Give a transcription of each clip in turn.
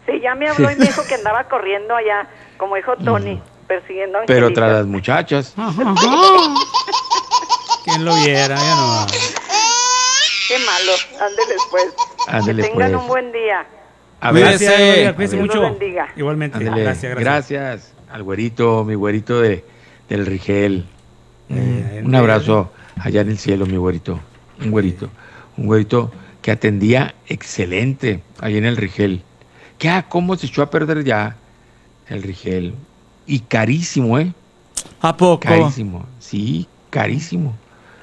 Sí, ya me habló y me dijo que andaba corriendo allá, como dijo Tony, persiguiendo a Pero Angélica. tras las muchachas. ¿Quién lo viera? Ya no. Qué malo. Ándeles pues. Ándele, que tengan pues. un buen día. A ver, Gracias, Gloria, cuídense Dios los mucho. bendiga. Igualmente. ándele. Gracias al güerito, mi güerito del Rigel. Un abrazo allá en el cielo, mi güerito. Un güerito que atendía excelente allá en el Rigel. ¿Cómo se echó a perder ya el Rigel? Y carísimo, ¿eh? ¿A poco? Carísimo, sí, carísimo.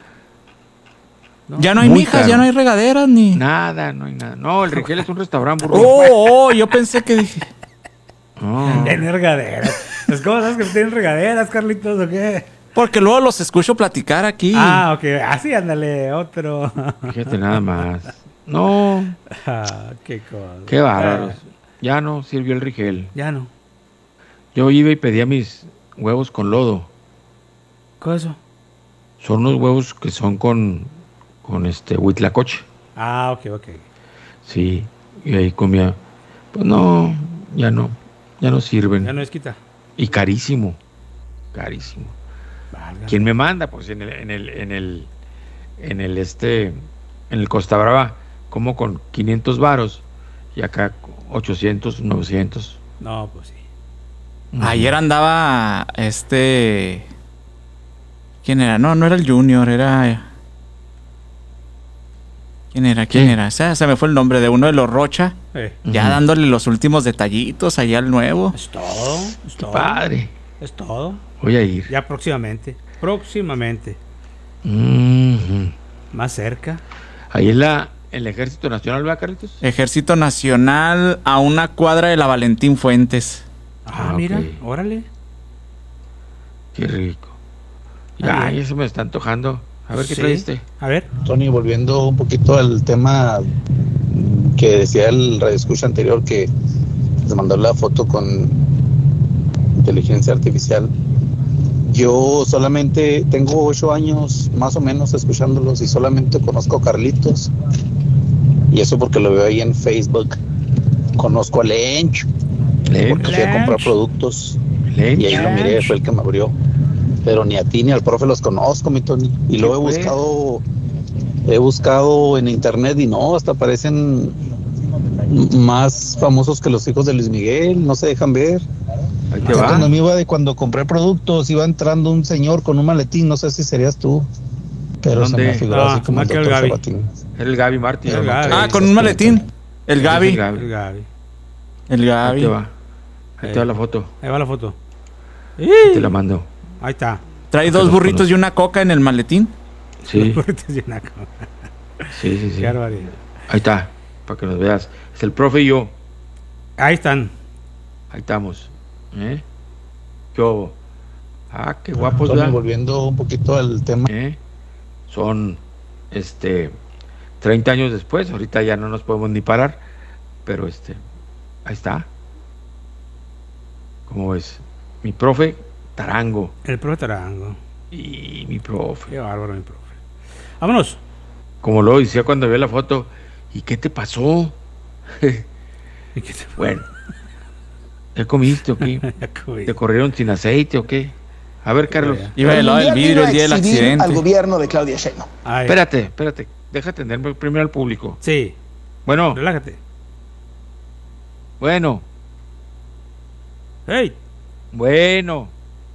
Ya no hay Muy mijas, caro. ya no hay regaderas ni. Nada, no hay nada. No, el Rigel es un restaurante burro. Yo pensé que dije. No. Tienen regaderas. ¿Es como sabes que tienen regaderas, Carlitos, o qué? Porque luego los escucho platicar aquí. Ah, ok. Así, ándale, otro. Fíjate nada más. No, Qué cosa. qué bárbaros. Ya no sirvió el Rigel. Ya no. Yo iba y pedía mis huevos con lodo. ¿Qué es eso? Son unos huevos que son con huitlacoche. Ah, ok. Sí, y ahí comía. Pues no, ya no sirven. Ya no es quita. Y carísimo. Válgame. ¿Quién me manda? Pues en el Costa Brava, como con 500 varos y acá 800, 900. No, pues sí. Ayer andaba ¿quién era? No era el Junior, era. ¿Quién era? Se me fue el nombre de uno de los Rocha. Ya dándole los últimos detallitos allá al nuevo. Es todo. Padre. Es todo. Voy a ir. Ya próximamente. Más cerca. Ahí es el Ejército Nacional, ¿verdad, Carlitos? Ejército Nacional a una cuadra de la Valentín Fuentes. Mira, ok. órale. Qué rico. Ya se me está antojando. A ver qué traíste. A ver. Tony, volviendo un poquito al tema que decía el radioescucha anterior, que se mandó la foto con inteligencia artificial. Yo solamente tengo 8 años más o menos escuchándolos y solamente conozco a Carlitos, y eso porque lo veo ahí en Facebook. Conozco a Lench porque fui a comprar productos y ahí lo miré, fue el que me abrió, pero ni a ti ni al profe los conozco, mi Tony. Y luego he buscado en internet y no, hasta parecen más famosos que los hijos de Luis Miguel, no se dejan ver. Ahí te va. Cuando compré productos, iba entrando un señor con un maletín, no sé si serías tú, pero se me figuró así como el que el doctor Gaby. Sabatín. Era el Gaby Martín. El Gaby. Con un maletín. El Gaby. El Gaby. El Gaby. El Gaby. Ahí te va. Ahí te va la foto. Ahí va la foto. Te la mando. Ahí está. Trae 2 burritos y una coca en el maletín. Sí. Sí. Qué barbaridad. Ahí está, para que nos veas. Es el profe y yo. Ahí están. Ahí estamos. ¿Qué hubo? Qué guapos, Tony, ¿verdad? volviendo un poquito al tema. Son 30 años después, ahorita ya no nos podemos ni parar, pero ahí está. ¿Cómo ves? Mi profe Tarango. El profe Tarango. Y mi profe. Qué bárbaro, mi profe. Vámonos. Como lo decía cuando vi la foto. ¿Y qué te pasó? Bueno. ¿Qué comiste o qué? ¿Te corrieron sin aceite o qué? A ver, Carlos. Iba del lado del vidrio el día del accidente. Al gobierno de Claudia Sheinbaum. Espérate. Deja atender primero al público. Sí. Bueno. Relájate. Bueno. ¡Hey! Bueno.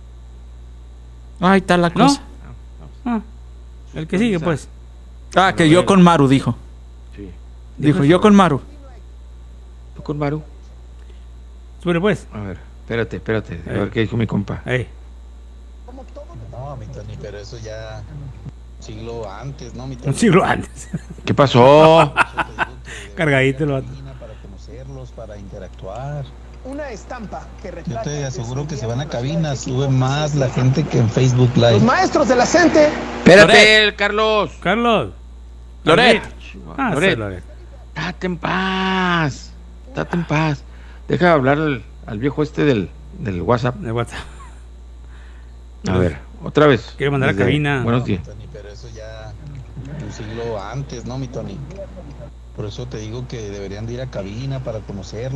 Ahí está la cosa. El que sigue, pues. Que yo con Maru, dijo. Sí. Dijo, yo con Maru. ¿Tú con Maru? Sube, pues. A ver, espérate. A ver qué dijo mi compa. No, mi Tony, pero eso ya un siglo antes, ¿no, mi Tony? Un siglo antes. ¿Qué pasó? Cargadito el vato. Para conocerlos, para interactuar. Una estampa que Yo retrata. te aseguro que se van a cabinas, sube más la gente que en Facebook Live. Los maestros de la CENTE. Espérate, Carlos. Loret. Loret. Date en paz. Deja de hablar al viejo del WhatsApp. De WhatsApp. A ver, otra vez. Quiere mandar a cabina. Buenos días. Tony, pero eso ya un siglo antes, ¿no, mi Tony? Por eso te digo que deberían de ir a cabina para conocerlos.